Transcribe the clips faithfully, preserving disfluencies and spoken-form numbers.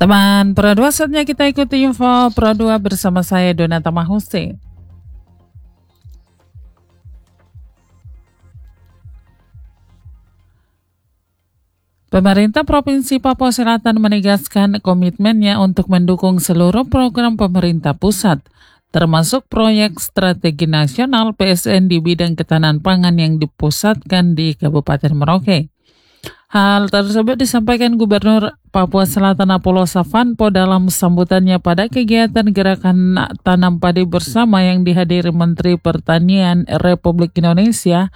Teman Pro dua, saatnya kita ikuti info Pro dua bersama saya Donata Mahusi. Pemerintah Provinsi Papua Selatan menegaskan komitmennya untuk mendukung seluruh program pemerintah pusat, termasuk proyek strategi nasional P S N di bidang ketahanan pangan yang dipusatkan di Kabupaten Merauke. Hal tersebut disampaikan Gubernur Papua Selatan Apollo Savanpo dalam sambutannya pada kegiatan gerakan tanam padi bersama yang dihadiri Menteri Pertanian Republik Indonesia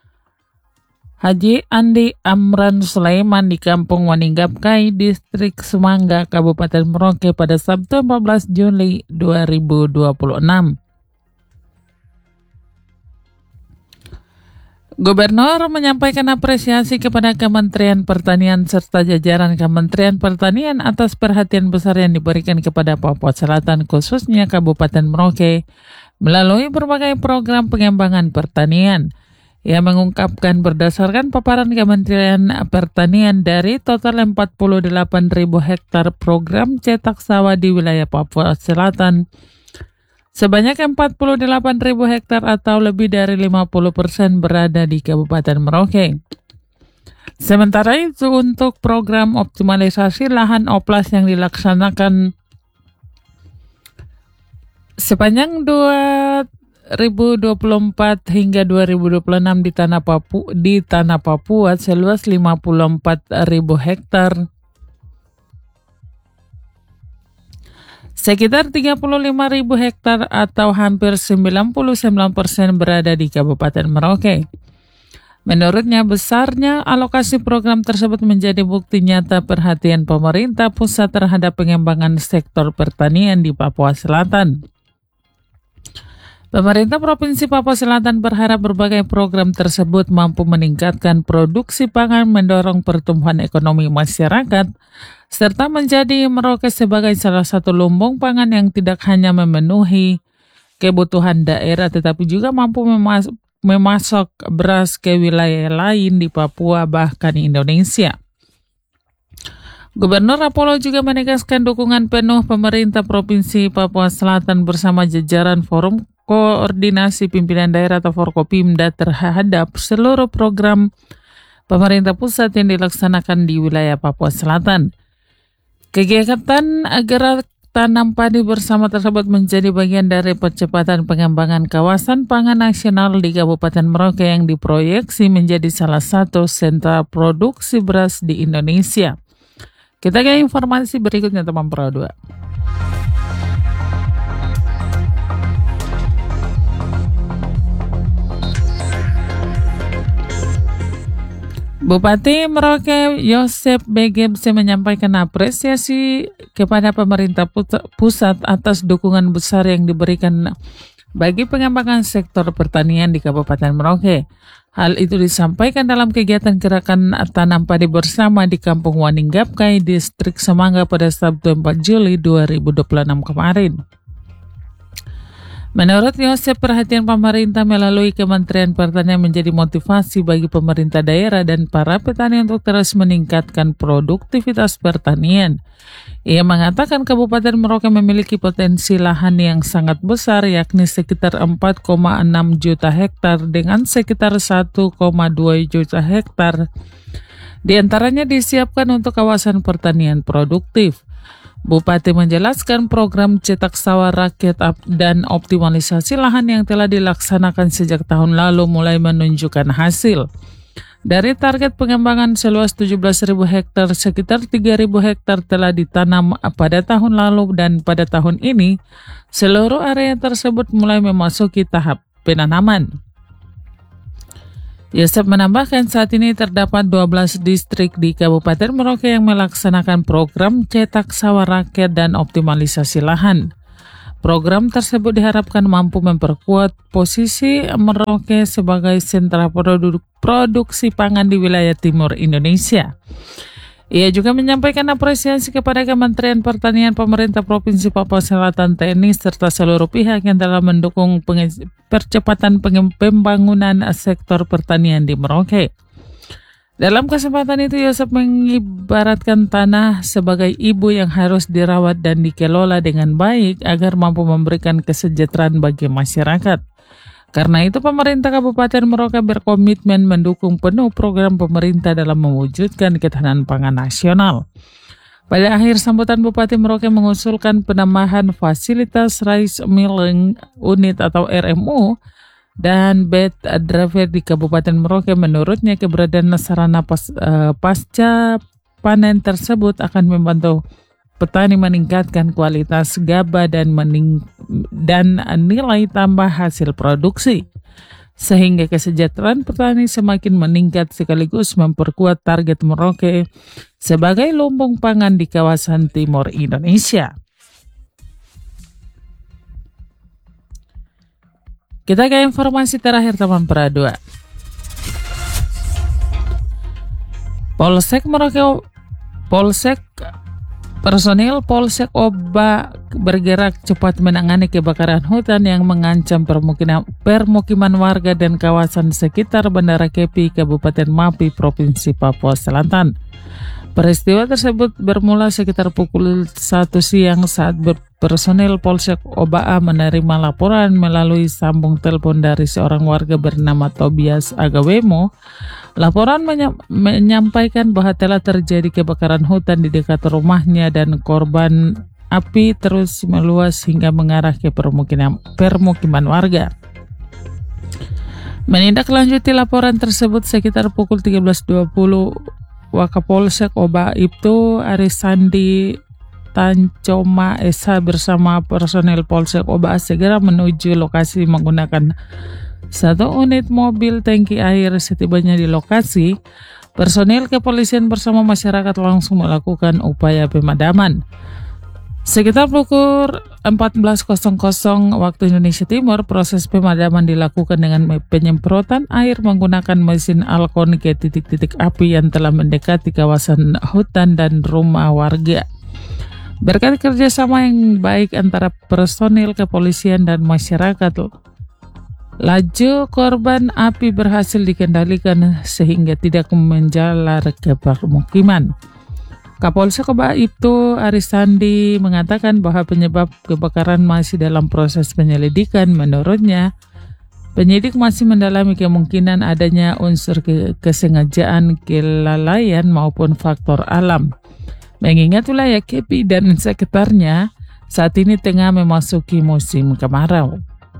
Haji Andi Amran Sulaiman di Kampung Waninggapkai, Distrik Semangga, Kabupaten Merauke pada Sabtu empat belas Juli dua ribu dua puluh enam. Gubernur menyampaikan apresiasi kepada Kementerian Pertanian serta jajaran Kementerian Pertanian atas perhatian besar yang diberikan kepada Papua Selatan, khususnya Kabupaten Merauke, melalui berbagai program pengembangan pertanian. Ia mengungkapkan berdasarkan paparan Kementerian Pertanian dari total empat puluh delapan ribu hektar program cetak sawah di wilayah Papua Selatan, sebanyak empat puluh delapan ribu hektar atau lebih dari lima puluh persen berada di Kabupaten Merauke. Sementara itu, untuk program optimalisasi lahan oplas yang dilaksanakan sepanjang dua ribu dua puluh empat hingga dua ribu dua puluh enam di tanah Papua, di tanah Papua seluas lima puluh empat ribu hektar. Sekitar tiga puluh lima ribu hektar atau hampir sembilan puluh sembilan persen berada di Kabupaten Merauke. Menurutnya, besarnya alokasi program tersebut menjadi bukti nyata perhatian pemerintah pusat terhadap pengembangan sektor pertanian di Papua Selatan. Pemerintah Provinsi Papua Selatan berharap berbagai program tersebut mampu meningkatkan produksi pangan, mendorong pertumbuhan ekonomi masyarakat, serta menjadi Merauke sebagai salah satu lumbung pangan yang tidak hanya memenuhi kebutuhan daerah, tetapi juga mampu memas memasok beras ke wilayah lain di Papua, bahkan Indonesia. Gubernur Apollo juga menegaskan dukungan penuh pemerintah Provinsi Papua Selatan bersama jajaran Forum Koordinasi Pimpinan Daerah atau Forkopimda terhadap seluruh program pemerintah pusat yang dilaksanakan di wilayah Papua Selatan. Kegiatan gerak tanam padi bersama tersebut menjadi bagian dari percepatan pengembangan kawasan pangan nasional di Kabupaten Merauke yang diproyeksi menjadi salah satu sentra produksi beras di Indonesia. Kita ke informasi berikutnya, teman Pro dua. Bupati Merauke Yosep B G M C menyampaikan apresiasi kepada pemerintah pusat atas dukungan besar yang diberikan bagi pengembangan sektor pertanian di Kabupaten Merauke. Hal itu disampaikan dalam kegiatan gerakan tanam padi bersama di Kampung Waninggapkai, Distrik Semangga pada Sabtu empat Juli dua ribu dua puluh enam kemarin. Menurut Yosep, perhatian pemerintah melalui Kementerian Pertanian menjadi motivasi bagi pemerintah daerah dan para petani untuk terus meningkatkan produktivitas pertanian. Ia mengatakan Kabupaten Merauke memiliki potensi lahan yang sangat besar, yakni sekitar empat koma enam juta hektar dengan sekitar satu koma dua juta hektar. Di antaranya disiapkan untuk kawasan pertanian produktif. Bupati menjelaskan program cetak sawah rakyat dan optimalisasi lahan yang telah dilaksanakan sejak tahun lalu mulai menunjukkan hasil. Dari target pengembangan seluas tujuh belas ribu hektar, sekitar tiga ribu hektar telah ditanam pada tahun lalu dan pada tahun ini seluruh area tersebut mulai memasuki tahap penanaman. Yosep menambahkan saat ini terdapat dua belas distrik di Kabupaten Merauke yang melaksanakan program cetak sawah rakyat dan optimalisasi lahan. Program tersebut diharapkan mampu memperkuat posisi Merauke sebagai sentra produk produksi pangan di wilayah timur Indonesia. Ia juga menyampaikan apresiasi kepada Kementerian Pertanian, Pemerintah Provinsi Papua Selatan, T N I, serta seluruh pihak yang telah mendukung percepatan pembangunan sektor pertanian di Merauke. Dalam kesempatan itu, Yosep mengibaratkan tanah sebagai ibu yang harus dirawat dan dikelola dengan baik agar mampu memberikan kesejahteraan bagi masyarakat. Karena itu, pemerintah Kabupaten Merauke berkomitmen mendukung penuh program pemerintah dalam mewujudkan ketahanan pangan nasional. Pada akhir sambutan, Bupati Merauke mengusulkan penambahan fasilitas rice milling unit atau R M U dan bed driver di Kabupaten Merauke. Menurutnya, keberadaan sarana pas, uh, pasca panen tersebut akan membantu petani meningkatkan kualitas gabah dan mening dan nilai tambah hasil produksi, sehingga kesejahteraan petani semakin meningkat sekaligus memperkuat target Merauke sebagai lumbung pangan di kawasan timur Indonesia. Kita ke informasi terakhir, teman Pradua. Polsek Merauke, Polsek personil Polsek Oba bergerak cepat menangani kebakaran hutan yang mengancam permukiman, permukiman warga dan kawasan sekitar Bandara Kepi, Kabupaten Mapi, Provinsi Papua Selatan. Peristiwa tersebut bermula sekitar pukul satu siang saat personil Polsek Oba menerima laporan melalui sambung telepon dari seorang warga bernama Tobias Agawemo. Laporan menya menyampaikan bahwa telah terjadi kebakaran hutan di dekat rumahnya dan korban api terus meluas hingga mengarah ke permukiman, permukiman warga. Menindaklanjuti laporan tersebut sekitar pukul tiga belas dua puluh, Wakapolsek Oba Ibtu Arisandi Tancoma Esa bersama personel Polsek Oba segera menuju lokasi menggunakan satu unit mobil tangki air. Setibanya di lokasi, personil kepolisian bersama masyarakat langsung melakukan upaya pemadaman. Sekitar pukul empat belas waktu Indonesia Timur, proses pemadaman dilakukan dengan penyemprotan air menggunakan mesin alkon ke titik-titik api yang telah mendekati kawasan hutan dan rumah warga. Berkat kerjasama yang baik antara personil kepolisian dan masyarakat, laju korban api berhasil dikendalikan sehingga tidak menjalar ke permukiman. Kapolsek Oba Ibtu Arisandi mengatakan bahwa penyebab kebakaran masih dalam proses penyelidikan. Menurutnya, penyidik masih mendalami kemungkinan adanya unsur ke kesengajaan, kelalaian maupun faktor alam. Mengingat wilayah Kepi dan sekitarnya saat ini tengah memasuki musim kemarau.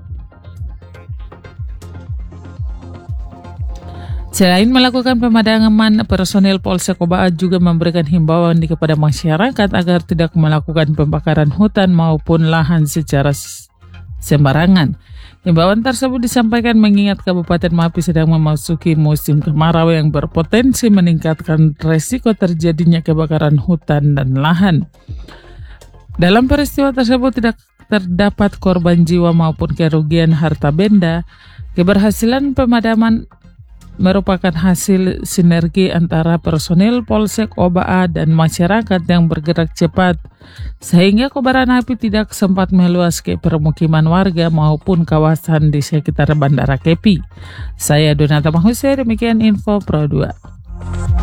Selain melakukan pemadaman, personil Polsek Oba juga memberikan himbauan kepada masyarakat agar tidak melakukan pembakaran hutan maupun lahan secara sembarangan. Himbauan tersebut disampaikan mengingat Kabupaten Mapi sedang memasuki musim kemarau yang berpotensi meningkatkan resiko terjadinya kebakaran hutan dan lahan. Dalam peristiwa tersebut tidak terdapat korban jiwa maupun kerugian harta benda. Keberhasilan pemadaman merupakan hasil sinergi antara personil Polsek Oba dan masyarakat yang bergerak cepat sehingga kobaran api tidak sempat meluas ke permukiman warga maupun kawasan di sekitar Bandara Kepi. Saya Donata Mahuse, demikian info Pro dua.